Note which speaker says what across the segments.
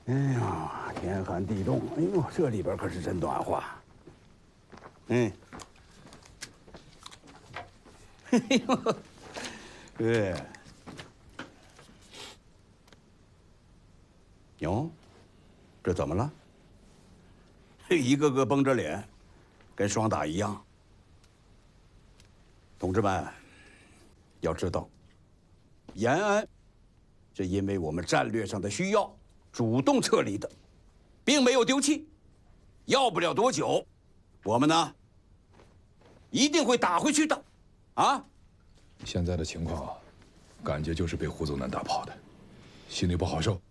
Speaker 1: 哎呀，天寒地冻，哎呦，这里边可是真暖和。嗯，哎呦，哟，这怎么了？一个个绷着脸，跟霜打一样。同志们，要知道，延安是因为我们战略上的需要主动撤离的，并没有丢弃。要不了多久，我们呢一定会打回去的，啊！
Speaker 2: 现在的情况，感觉就是被胡宗南打跑的，心里不好受。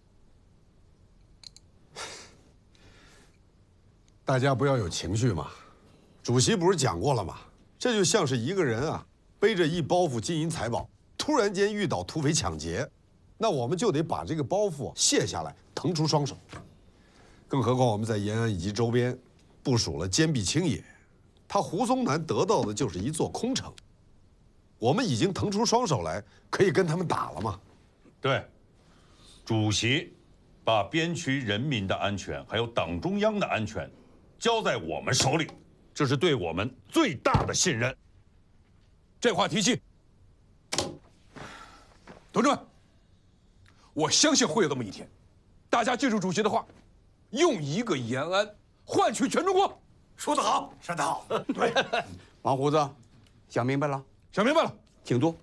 Speaker 3: 大家不要有情绪嘛。主席不是讲过了吗？这就像是一个人啊，背着一包袱金银财宝，突然间遇到土匪抢劫，那我们就得把这个包袱卸下来，腾出双手。更何况我们在延安以及周边部署了坚壁清野，他胡宗南得到的就是一座空城。我们已经腾出双手来，可以跟他们打了吗？
Speaker 4: 对，主席把边区人民的安全还有党中央的安全交在我们手里，这是对我们最大的信任。
Speaker 2: 这话提起，同志们，我相信会有这么一天，大家记住主席的话，用一个延安换取全中国。
Speaker 1: 说得好，说得好。对，王胡子，想明白了？
Speaker 2: 想明白了，
Speaker 1: 请坐。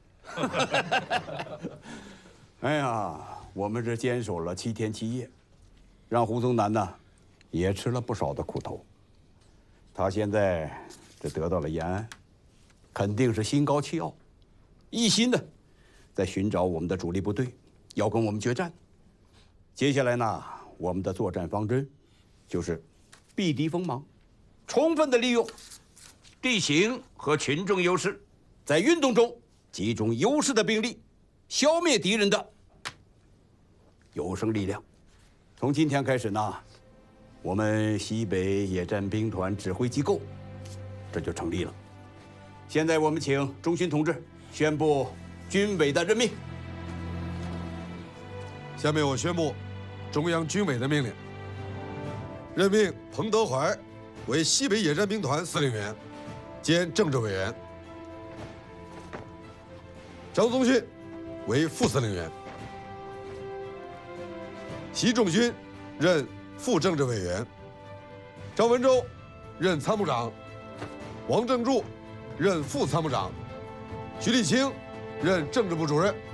Speaker 1: 哎呀，我们这坚守了7天7夜，让胡宗南呢也吃了不少的苦头。他现在这得到了延安，肯定是心高气傲，一心的在寻找我们的主力部队，要跟我们决战。接下来呢，我们的作战方针就是避敌锋芒，充分的利用地形和群众优势，在运动中集中优势的兵力，消灭敌人的有生力量。从今天开始呢，我们西北野战兵团指挥机构这就成立了。现在我们请中勋同志宣布军委的任命。
Speaker 3: 下面我宣布中央军委的命令：任命彭德怀为西北野战兵团司令员兼政治委员，张宗逊为副司令员，习仲勋任副政治委员，张文周任参谋长，王正柱任副参谋长，徐立清任政治部主任。